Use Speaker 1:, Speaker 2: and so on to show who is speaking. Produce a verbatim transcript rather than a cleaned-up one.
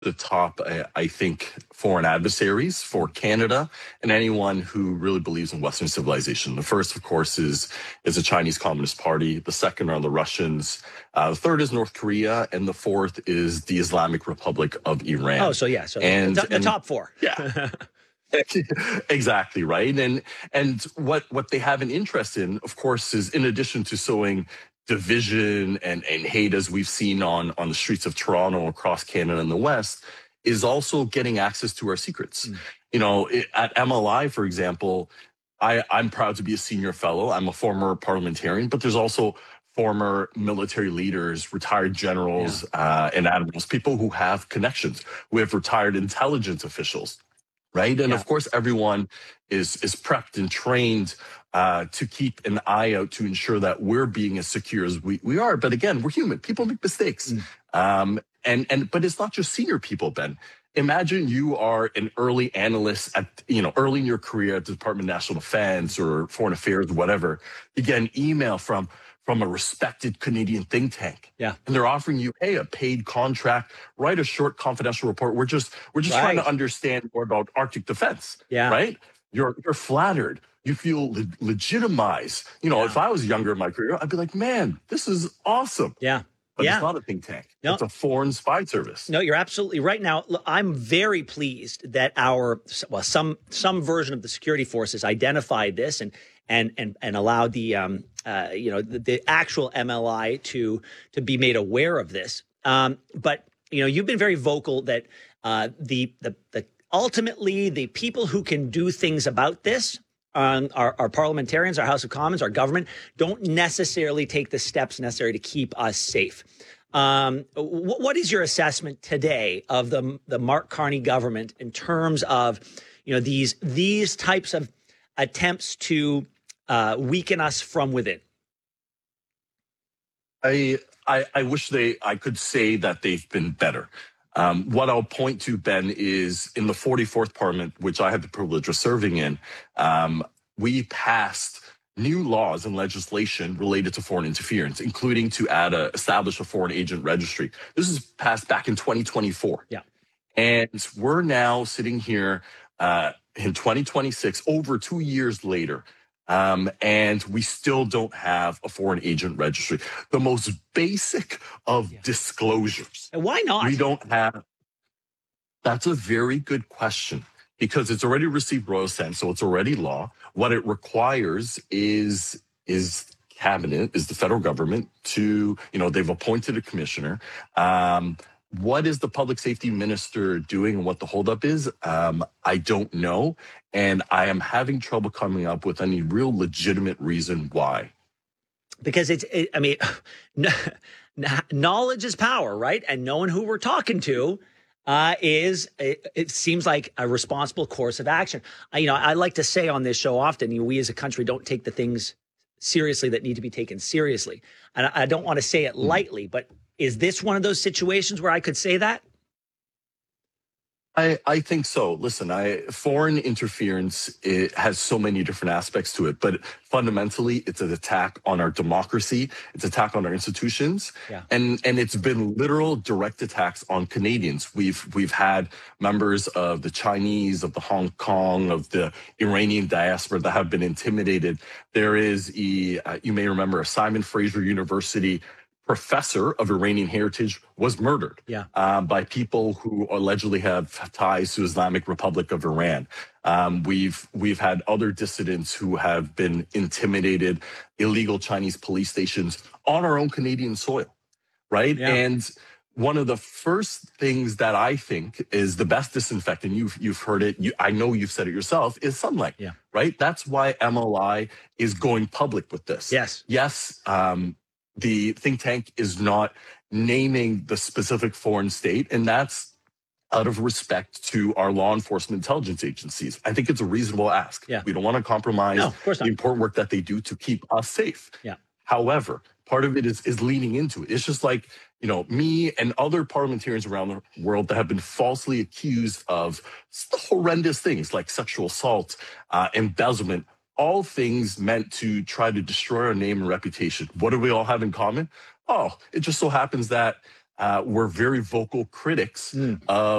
Speaker 1: the top, I, I think, foreign adversaries for Canada and anyone who really believes in Western civilization. The first, of course, is is the Chinese Communist Party. The second are the Russians. Uh, the third is North Korea, and the fourth is the Islamic Republic of Iran.
Speaker 2: Oh, so yeah, so
Speaker 1: and,
Speaker 2: the, the
Speaker 1: and,
Speaker 2: top four.
Speaker 1: Yeah. Exactly right. And and what what they have an interest in, of course, is in addition to sowing division and, and hate, as we've seen on, on the streets of Toronto, across Canada and the West, is also getting access to our secrets. Mm. You know, it, at M L I, for example, I, I'm proud to be a senior fellow. I'm a former parliamentarian, but there's also former military leaders, retired generals, yeah. uh, and admirals, people who have connections. We have retired intelligence officials. Right. And yeah. of course, everyone is is prepped and trained uh, to keep an eye out to ensure that we're being as secure as we, we are. But again, we're human. People make mistakes. Mm. Um, and and but it's not just senior people, Ben. Imagine you are an early analyst at, you know, early in your career at the Department of National Defense or Foreign Affairs, whatever. You get an email from from a respected Canadian think tank.
Speaker 2: Yeah.
Speaker 1: And they're offering you, hey, a paid contract, write a short confidential report. We're just we're just right. trying to understand more about Arctic defense.
Speaker 2: Yeah.
Speaker 1: Right? You're you're flattered. You feel le- legitimized. You know, yeah. if I was younger in my career, I'd be like, man, this is awesome.
Speaker 2: Yeah.
Speaker 1: But
Speaker 2: yeah.
Speaker 1: it's not a think tank.
Speaker 2: No.
Speaker 1: It's a foreign spy service.
Speaker 2: No, you're absolutely right. Now, look, I'm very pleased that our, well, some some version of the security forces identified this and and and and allowed the um uh you know the, the actual M L I to to be made aware of this. Um, but you know, you've been very vocal that uh the the the ultimately the people who can do things about this. Um, our, our parliamentarians, our House of Commons, our government don't necessarily take the steps necessary to keep us safe. Um, w- what is your assessment today of the the Mark Carney government in terms of, you know, these these types of attempts to uh, weaken us from within?
Speaker 1: I, I I wish they I could say that they've been better. Um, what I'll point to, Ben, is in the forty-fourth Parliament, which I had the privilege of serving in, um, we passed new laws and legislation related to foreign interference, including to add a, establish a foreign agent registry. This was passed back in twenty twenty-four.
Speaker 2: Yeah.
Speaker 1: And we're now sitting here uh, in twenty twenty-six, over two years later, Um, and we still don't have a foreign agent registry. The most basic of yeah. disclosures.
Speaker 2: And why not?
Speaker 1: We don't have. That's a very good question, because it's already received royal assent, so it's already law. What it requires is is cabinet, is the federal government to, you know, they've appointed a commissioner. Um, What is the public safety minister doing and what the holdup is? Um, I don't know. And I am having trouble coming up with any real legitimate reason why.
Speaker 2: Because it's, it, I mean, knowledge is power, right? And knowing who we're talking to uh, is, it, it seems like a responsible course of action. I, you know, I like to say on this show often, you know, we as a country don't take the things seriously that need to be taken seriously. And I, I don't want to say it lightly, but is this one of those situations where I could say that?
Speaker 1: I, I think so. Listen, I foreign interference, it has so many different aspects to it, but fundamentally, it's an attack on our democracy. It's an attack on our institutions,
Speaker 2: yeah.
Speaker 1: and and it's been literal direct attacks on Canadians. We've we've had members of the Chinese, of the Hong Kong, of the Iranian diaspora that have been intimidated. There is a uh, you may remember a Simon Fraser University professor of Iranian heritage was murdered
Speaker 2: yeah.
Speaker 1: um, by people who allegedly have ties to Islamic Republic of Iran. Um, we've we've had other dissidents who have been intimidated, illegal Chinese police stations on our own Canadian soil, right?
Speaker 2: Yeah.
Speaker 1: And one of the first things that I think is the best disinfectant, you've you've heard it, you, I know you've said it yourself, is sunlight,
Speaker 2: yeah.
Speaker 1: right? That's why M L I is going public with this.
Speaker 2: Yes.
Speaker 1: Yes, um, the think tank is not naming the specific foreign state, and that's out of respect to our law enforcement intelligence agencies. I think it's a reasonable ask.
Speaker 2: Yeah.
Speaker 1: We don't want to compromise
Speaker 2: no, of course not.
Speaker 1: the important work that they do to keep us safe.
Speaker 2: Yeah.
Speaker 1: However, part of it is, is leaning into it. It's just like, you know, me and other parliamentarians around the world that have been falsely accused of horrendous things like sexual assault, uh, embezzlement, all things meant to try to destroy our name and reputation. What do we all have in common? Oh, it just so happens that uh, were very vocal critics
Speaker 2: Mm.
Speaker 1: of